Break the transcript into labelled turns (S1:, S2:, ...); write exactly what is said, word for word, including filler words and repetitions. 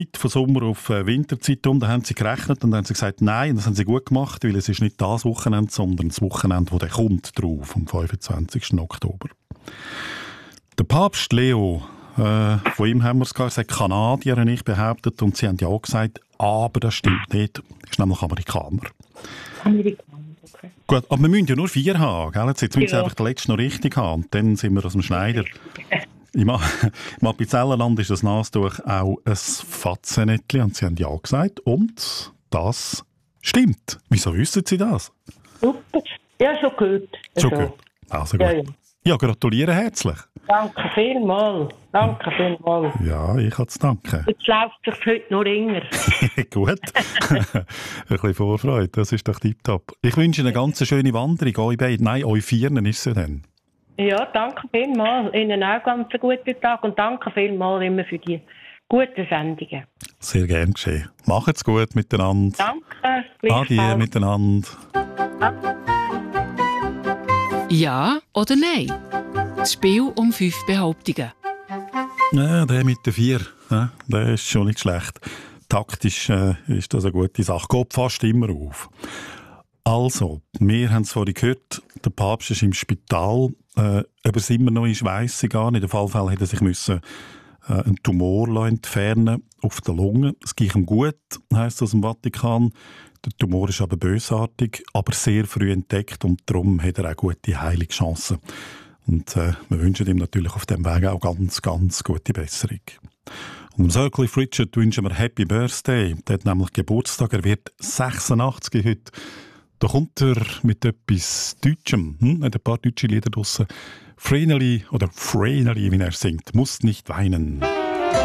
S1: von Sommer auf äh, Winterzeit um, da haben sie gerechnet und dann haben sie gesagt, nein, das haben sie gut gemacht, weil es ist nicht das Wochenende, sondern das Wochenende, wo der kommt drauf, am fünfundzwanzigsten Oktober. Der Papst Leo, äh, von ihm haben wir es gehört, er hat Kanadier nicht behauptet und sie haben ja gesagt, aber das stimmt nicht, er ist nämlich Amerikaner.
S2: Amerikaner, okay.
S1: Gut, aber wir müssen ja nur vier haben, gell? Jetzt müssen wir
S2: Ja.
S1: einfach den letzten noch richtig haben und dann sind wir aus dem Schneider. Im, A- Im Appenzellerland ist das Nastuch auch ein Fatzenetli und sie haben ja gesagt und das stimmt. Wieso wissen Sie das?
S2: Super. Ja, schon gut.
S1: Schon
S2: Also,
S1: gut. Also gut.
S2: Ja, ja.
S1: Ja, gratuliere herzlich.
S2: Danke vielmals. Danke vielmals.
S1: Ja, ich kann es danken.
S2: Jetzt läuft es sich heute noch länger.
S1: Gut. Ein bisschen Vorfreude, das ist doch tipptopp. Ich wünsche Ihnen eine ganz schöne Wanderung. Euch beiden, nein, euch Vieren ist sie dann.
S2: Ja, danke vielmals. Ihnen auch ganz einen guten Tag und danke vielmals immer für die guten Sendungen.
S1: Sehr gern geschehen. Macht's gut miteinander.
S2: Danke.
S1: Adieu
S2: gleichfalls.
S1: miteinander.
S3: Ja oder nein? Das Spiel um fünf Behauptungen.
S1: Ja, der mit den vier, ja, der ist schon nicht schlecht. Taktisch äh, ist das eine gute Sache. Geht fast immer auf. Also, wir haben es vorhin gehört, der Papst ist im Spital. Äh, ob er es immer noch ist, weiss ich gar nicht. In dem Fall hätte er sich müssen, äh, einen Tumor entfernen auf der Lunge. Es geht ihm gut, heisst es aus dem Vatikan. Der Tumor ist aber bösartig, aber sehr früh entdeckt und darum hat er auch gute Heilungschancen. Und äh, wir wünschen ihm natürlich auf dem Weg auch ganz, ganz gute Besserung. Und dem Sir Cliff Richard wünschen wir Happy Birthday. Der hat nämlich Geburtstag, er wird sechsundachtzig heute. Da kommt er mit etwas Deutschem, hm? Er hat ein paar deutsche Lieder draussen. Vreneli, oder Vreneli, wie er singt, muss nicht weinen.